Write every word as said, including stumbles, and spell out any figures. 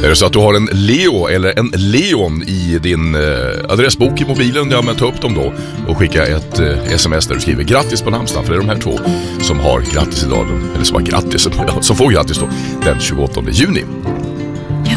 Är det så att du har en Leo eller en Leon i din eh, adressbok i mobilen, ja, men ta upp dem då och skicka ett eh, sms där du skriver grattis på namnsdagen, för det är de här två som har grattis idag, eller som har grattis, som får grattis då den tjugoåttonde juni.